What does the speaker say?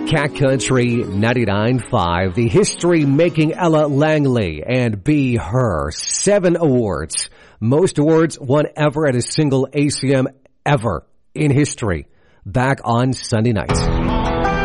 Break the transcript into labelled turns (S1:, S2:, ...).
S1: Cat Country 99.5, the history-making Ella Langley, and Be Her. 7 awards. Most awards won ever at a single ACM ever in history. Back on Sunday night.